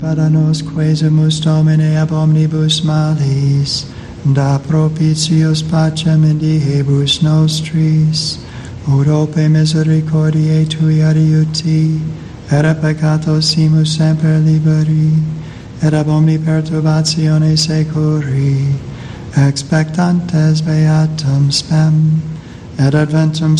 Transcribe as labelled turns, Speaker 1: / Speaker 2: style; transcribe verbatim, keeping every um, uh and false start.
Speaker 1: para nos quesumus Domine ab omnibus malis, da propitios pacem in diebus nostris, ut ope misericordiae tui adiuti, et a peccatos simus semper liberi, et ab omni perturbatione securi, expectantes beatum spem, et adventum